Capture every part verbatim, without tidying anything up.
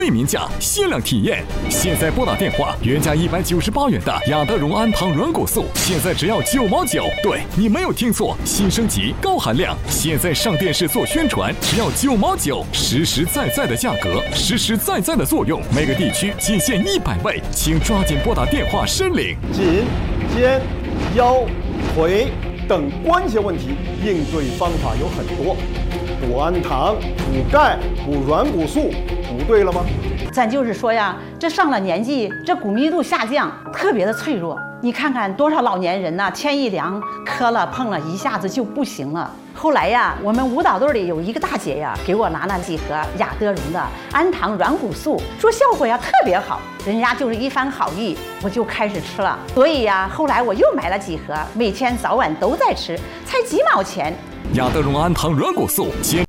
最名价限量体验，现在拨打电话，原价一百九十八元的雅德荣安糖软骨素，现在只要九毛九。对，你没有听错，新升级高含量，现在上电视做宣传，只要九毛九，实实在在的价格，实实在在的作用，每个地区仅限一百位，请抓紧拨打电话申领。 颈、肩、腰、腿等关节问题，应对方法有很多。补氨糖、补钙、补软骨素，补对了吗？ 咱就是说呀，这上了年纪，这骨密度下降，特别的脆弱。你看看多少老年人呐、啊，天一凉，磕了碰了，一下子就不行了。后来呀，我们舞蹈队里有一个大姐呀，给我拿了几盒雅德荣的氨糖软骨素，说效果呀特别好。人家就是一番好意，我就开始吃了。所以呀，后来我又买了几盒，每天早晚都在吃，才几毛钱。 雅德荣安糖软骨素，坚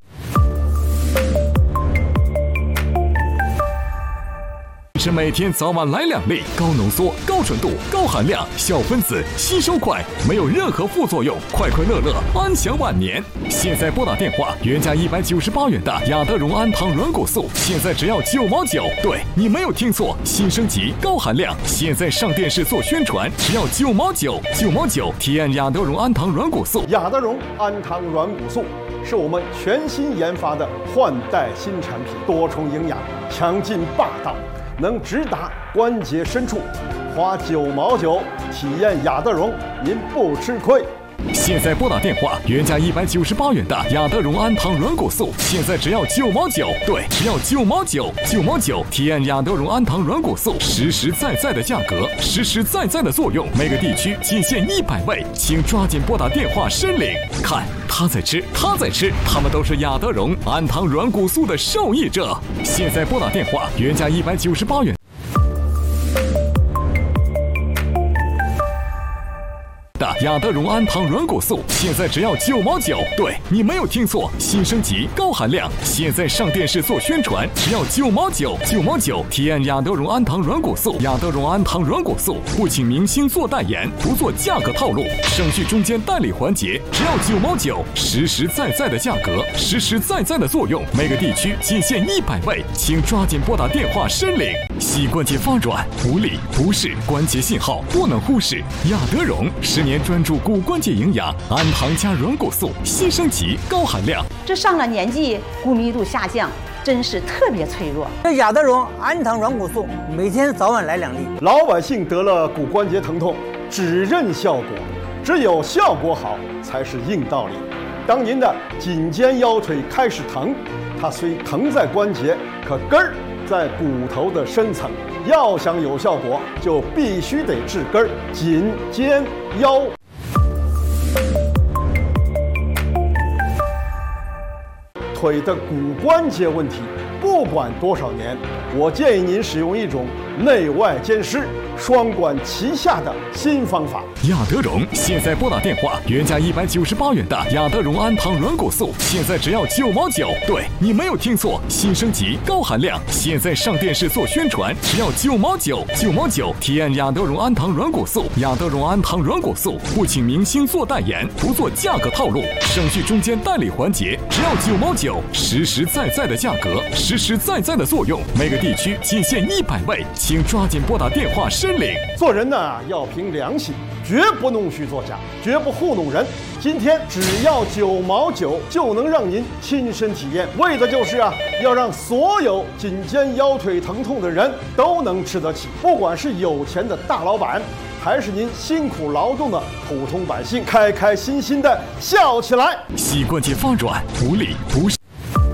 持每天早晚来两粒，高浓缩、高纯度、高含量，小分子吸收快，没有任何副作用，快快乐乐，安享晚年。现在拨打电话，原价一百九十八元的雅德荣安糖软骨素，现在只要九毛九。对，你没有听错，新升级高含量，现在上电视做宣传，只要九毛九，九毛九，体验雅德荣安糖软骨素。 雅德荣安糖软骨素是我们全新研发的换代新产品，多重营养，强劲霸道。能直达关节深处，花九毛九体验雅德荣，您不吃亏。 现在拨打电话，原价一百九十八元的雅德荣安糖软骨素，现在只要九毛九。对，只要九毛九，九毛九，体验雅德荣安糖软骨素，实实在在的价格，实实在在的作用，每个地区仅限一百位，请抓紧拨打电话申领。看，他在吃，他在吃，他们都是雅德荣安糖软骨素的受益者。现在拨打电话，原价一百九十八元。雅德荣安糖软骨素，现在只要九毛九。对，你没有听错，新升级高含量，现在上电视做宣传，只要九毛九，九毛九，体验雅德荣安糖软骨素。雅德荣安糖软骨素不请明星做代言，不做价格套路，省去中间代理环节，只要九毛九，实实在在的价格，实实在在的作用，每个地区仅限一百位，请抓紧拨打电话申领。膝关节发软、无力、不适、关节信号不能忽视，雅德荣十年专注骨关节营养，氨糖加软骨素，新升级高含量。 这上了年纪，骨密度下降，真是特别脆弱。 这雅德荣氨糖软骨素，每天早晚来两粒。 老百姓得了骨关节疼痛，只认效果，只有效果好才是硬道理。当您的颈肩腰腿开始疼，它虽疼在关节，可根儿在骨头的深层。要想有效果，就必须得治根儿，颈、肩、腰。腿的骨关节问题，不管多少年，我建议您使用一种内外兼施、双管齐下的新方法。 雅德荣现在拨打电话，原价一百九十八元的雅德荣安糖软骨素，现在只要九毛九。对，你没有听错，新升级高含量，现在上电视做宣传，只要九毛九，九毛九，体验雅德荣安糖软骨素。雅德荣安糖软骨素不请明星做代言，不做价格套路，省去中间代理环节，只要九毛九，实实在在的价格，实实在在的作用，每个地区仅限一百位，请抓紧拨打电话申领。 做人呢，要凭良心，绝不弄虚作假，绝不糊弄人。今天只要九毛九就能让您亲身体验，为的就是啊，要让所有颈肩腰腿疼痛的人都能吃得起。不管是有钱的大老板，还是您辛苦劳动的普通百姓，开开心心的笑起来。 膝关节发软、无力、不适。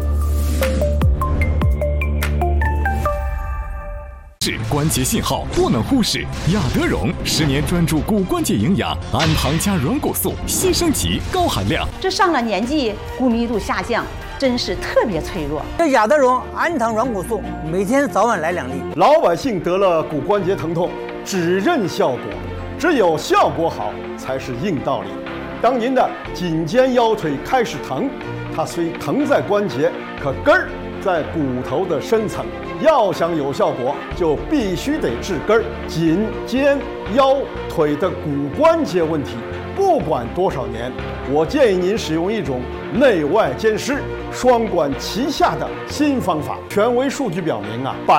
关节信号不能忽视，雅德荣十年专注骨关节营养，氨糖加软骨素，新升级高含量。 这上了年纪，骨密度下降，真是特别脆弱。 这雅德荣氨糖软骨素，每天早晚来两粒。 老百姓得了骨关节疼痛，只认效果，只有效果好才是硬道理。当您的颈肩腰腿开始疼，它虽疼在关节，可根儿在骨头的深层。要想有效果，就必须得治根儿。颈、肩、腰、腿的骨关节问题， 不管多少年，我建议您使用一种内外兼施、双管齐下的新方法。权威数据表明啊，